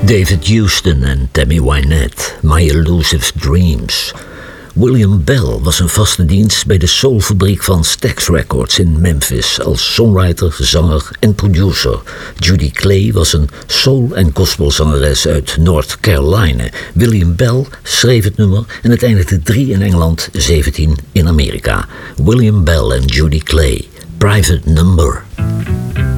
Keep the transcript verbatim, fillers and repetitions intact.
David Houston en Tammy Wynette, My Elusive Dreams. William Bell was een vaste dienst bij de soulfabriek van Stax Records in Memphis als songwriter, zanger en producer. Judy Clay was een soul- en gospelzangeres uit North Carolina. William Bell schreef het nummer en het eindigde drie in Engeland, zeventien in Amerika. William Bell en Judy Clay, Private Number.